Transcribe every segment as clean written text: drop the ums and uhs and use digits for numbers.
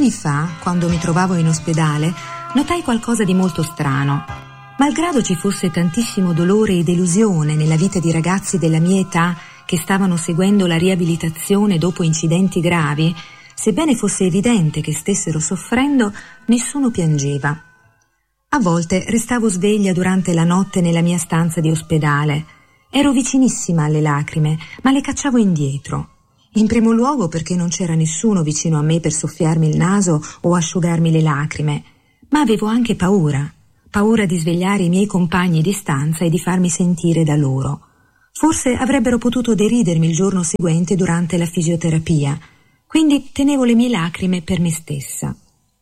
anni fa, quando mi trovavo in ospedale, notai qualcosa di molto strano. Malgrado ci fosse tantissimo dolore e delusione nella vita di ragazzi della mia età che stavano seguendo la riabilitazione dopo incidenti gravi, sebbene fosse evidente che stessero soffrendo, nessuno piangeva. A volte restavo sveglia durante la notte nella mia stanza di ospedale. Ero vicinissima alle lacrime, ma le cacciavo indietro. In primo luogo perché non c'era nessuno vicino a me per soffiarmi il naso o asciugarmi le lacrime, ma avevo anche paura di svegliare i miei compagni di stanza e di farmi sentire da loro. Forse avrebbero potuto deridermi il giorno seguente durante la fisioterapia, quindi tenevo le mie lacrime per me stessa.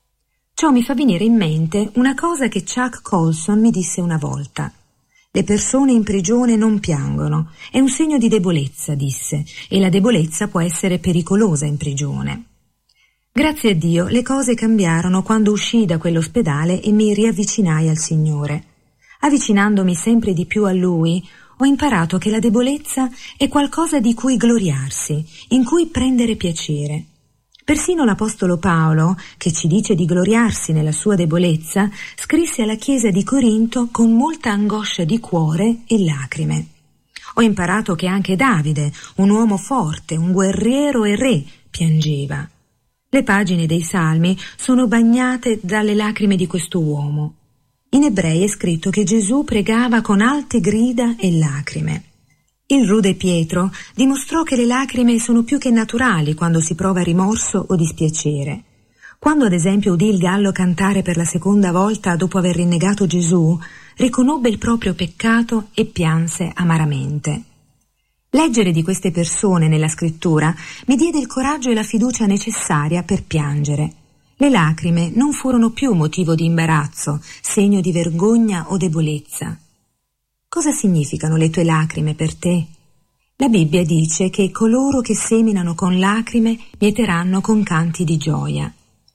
Ciò mi fa venire in mente una cosa che Chuck Colson mi disse una volta. Le persone in prigione non piangono, è un segno di debolezza, disse, e la debolezza può essere pericolosa in prigione. Grazie a Dio le cose cambiarono quando uscii da quell'ospedale e mi riavvicinai al Signore. Avvicinandomi sempre di più a Lui, ho imparato che la debolezza è qualcosa di cui gloriarsi, in cui prendere piacere. Persino l'Apostolo Paolo, che ci dice di gloriarsi nella sua debolezza, scrisse alla Chiesa di Corinto con molta angoscia di cuore e lacrime. Ho imparato che anche Davide, un uomo forte, un guerriero e re, piangeva. Le pagine dei Salmi sono bagnate dalle lacrime di questo uomo. In Ebrei è scritto che Gesù pregava con alte grida e lacrime. Il rude Pietro dimostrò che le lacrime sono più che naturali quando si prova rimorso o dispiacere. Quando ad esempio udì il gallo cantare per la seconda volta dopo aver rinnegato Gesù, riconobbe il proprio peccato e pianse amaramente. Leggere di queste persone nella scrittura mi diede il coraggio e la fiducia necessaria per piangere. Le lacrime non furono più motivo di imbarazzo, segno di vergogna o debolezza. Cosa significano le tue lacrime per te? La Bibbia dice che coloro che seminano con lacrime mieteranno con canti di gioia.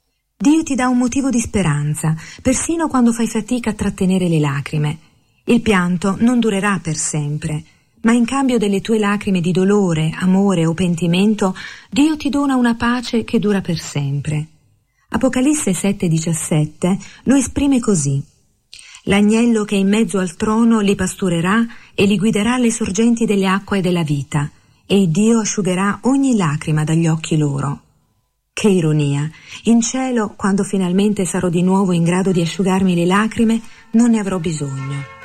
Dio ti dà un motivo di speranza, persino quando fai fatica a trattenere le lacrime. Il pianto non durerà per sempre, ma in cambio delle tue lacrime di dolore, amore o pentimento, Dio ti dona una pace che dura per sempre. Apocalisse 7,17 lo esprime così. L'agnello che è in mezzo al trono li pasturerà e li guiderà alle sorgenti delle acque della vita, e Dio asciugherà ogni lacrima dagli occhi loro. Che ironia! In cielo, quando finalmente sarò di nuovo in grado di asciugarmi le lacrime, non ne avrò bisogno.